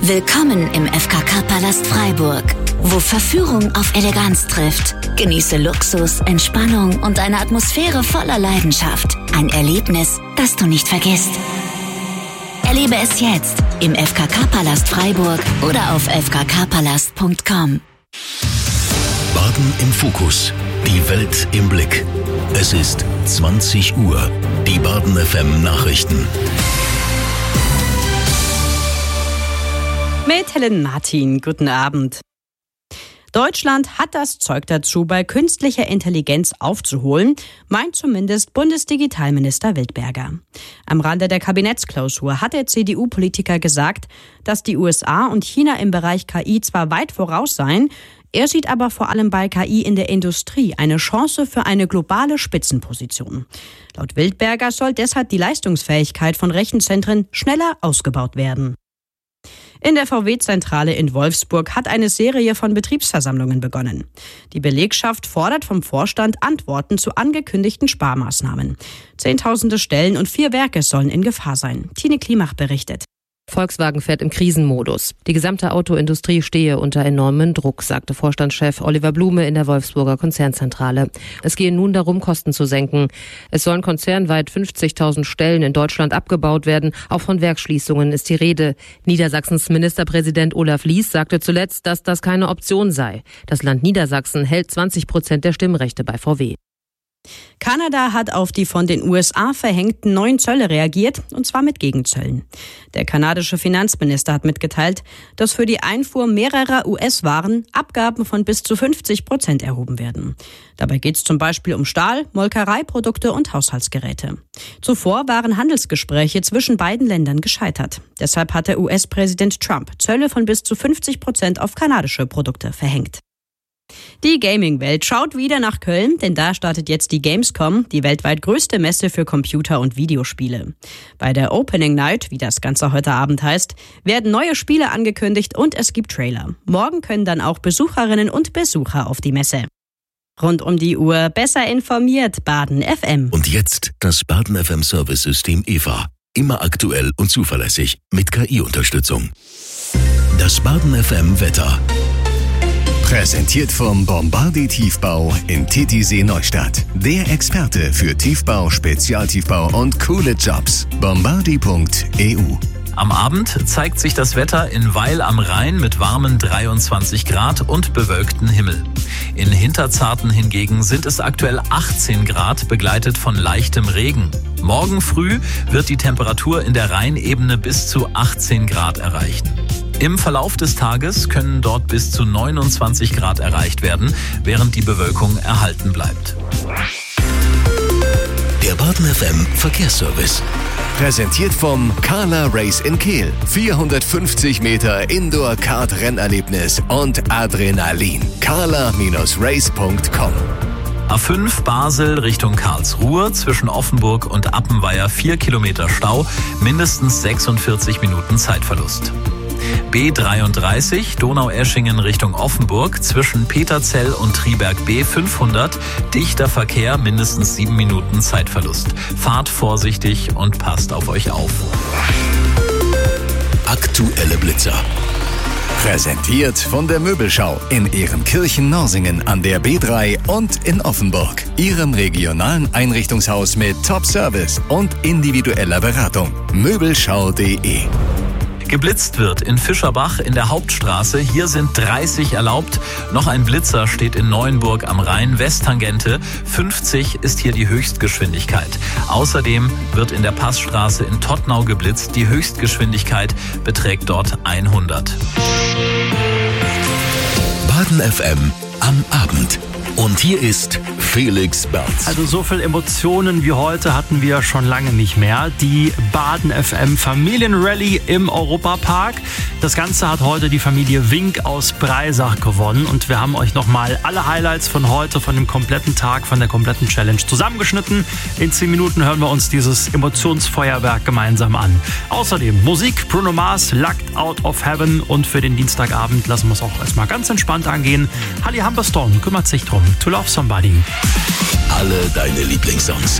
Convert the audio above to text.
Willkommen im FKK-Palast Freiburg, wo Verführung auf Eleganz trifft. Genieße Luxus, Entspannung und eine Atmosphäre voller Leidenschaft. Ein Erlebnis, das du nicht vergisst. Erlebe es jetzt im FKK-Palast Freiburg oder auf fkkpalast.com. Baden im Fokus, die Welt im Blick. Es ist 20 Uhr, die Baden FM Nachrichten. Mit Helen Martin, guten Abend. Deutschland hat das Zeug dazu, bei künstlicher Intelligenz aufzuholen, meint zumindest Bundesdigitalminister Wildberger. Am Rande der Kabinettsklausur hat der CDU-Politiker gesagt, dass die USA und China im Bereich KI zwar weit voraus seien, er sieht aber vor allem bei KI in der Industrie eine Chance für eine globale Spitzenposition. Laut Wildberger soll deshalb die Leistungsfähigkeit von Rechenzentren schneller ausgebaut werden. In der VW-Zentrale in Wolfsburg hat eine Serie von Betriebsversammlungen begonnen. Die Belegschaft fordert vom Vorstand Antworten zu angekündigten Sparmaßnahmen. Zehntausende Stellen und 4 Werke sollen in Gefahr sein. Tine Klimach berichtet. Volkswagen fährt im Krisenmodus. Die gesamte Autoindustrie stehe unter enormem Druck, sagte Vorstandschef Oliver Blume in der Wolfsburger Konzernzentrale. Es gehe nun darum, Kosten zu senken. Es sollen konzernweit 50.000 Stellen in Deutschland abgebaut werden. Auch von Werksschließungen ist die Rede. Niedersachsens Ministerpräsident Olaf Lies sagte zuletzt, dass das keine Option sei. Das Land Niedersachsen hält 20% der Stimmrechte bei VW. Kanada hat auf die von den USA verhängten neuen Zölle reagiert, und zwar mit Gegenzöllen. Der kanadische Finanzminister hat mitgeteilt, dass für die Einfuhr mehrerer US-Waren Abgaben von bis zu 50% erhoben werden. Dabei geht es zum Beispiel um Stahl, Molkereiprodukte und Haushaltsgeräte. Zuvor waren Handelsgespräche zwischen beiden Ländern gescheitert. Deshalb hat der US-Präsident Trump Zölle von bis zu 50% auf kanadische Produkte verhängt. Die Gaming-Welt schaut wieder nach Köln, denn da startet jetzt die Gamescom, die weltweit größte Messe für Computer- und Videospiele. Bei der Opening Night, wie das Ganze heute Abend heißt, werden neue Spiele angekündigt und es gibt Trailer. Morgen können dann auch Besucherinnen und Besucher auf die Messe. Rund um die Uhr besser informiert, Baden FM. Und jetzt das Baden FM Service-System EVA. Immer aktuell und zuverlässig mit KI-Unterstützung. Das Baden FM Wetter. Präsentiert vom Bombardier Tiefbau in Titisee Neustadt. Der Experte für Tiefbau, Spezialtiefbau und coole Jobs. Bombardier.eu. Am Abend zeigt sich das Wetter in Weil am Rhein mit warmen 23 Grad und bewölktem Himmel. In Hinterzarten hingegen sind es aktuell 18 Grad, begleitet von leichtem Regen. Morgen früh wird die Temperatur in der Rheinebene bis zu 18 Grad erreichen. Im Verlauf des Tages können dort bis zu 29 Grad erreicht werden, während die Bewölkung erhalten bleibt. Der Baden FM Verkehrsservice. Präsentiert vom Carla Race in Kehl. 450 Meter Indoor-Kart-Rennerlebnis und Adrenalin. carla-race.com. A5 Basel Richtung Karlsruhe, zwischen Offenburg und Appenweier 4 Kilometer Stau, mindestens 46 Minuten Zeitverlust. B33 Donaueschingen Richtung Offenburg, zwischen Peterzell und Triberg B 500, dichter Verkehr, mindestens 7 Minuten Zeitverlust. Fahrt vorsichtig und passt auf euch auf. Aktuelle Blitzer. Präsentiert von der Möbelschau in Ehrenkirchen-Norsingen an der B3 und in Offenburg. Ihrem regionalen Einrichtungshaus mit Top-Service und individueller Beratung. Möbelschau.de. Geblitzt wird in Fischerbach in der Hauptstraße. Hier sind 30 erlaubt. Noch ein Blitzer steht in Neuenburg am Rhein, Westtangente. 50 ist hier die Höchstgeschwindigkeit. Außerdem wird in der Passstraße in Tottnau geblitzt. Die Höchstgeschwindigkeit beträgt dort 100. Baden FM am Abend. Und hier ist Felix Berz. Also so viel Emotionen wie heute hatten wir schon lange nicht mehr. Die Baden FM Familienrallye im Europapark. Das Ganze hat heute die Familie Wink aus Breisach gewonnen. Und wir haben euch nochmal alle Highlights von heute, von dem kompletten Tag, von der kompletten Challenge zusammengeschnitten. In 10 Minuten hören wir uns dieses Emotionsfeuerwerk gemeinsam an. Außerdem Musik, Bruno Mars, Locked Out of Heaven. Und für den Dienstagabend lassen wir es auch erstmal ganz entspannt angehen. Holly Humberstone kümmert sich drum. To Love Somebody. Alle deine Lieblingssongs.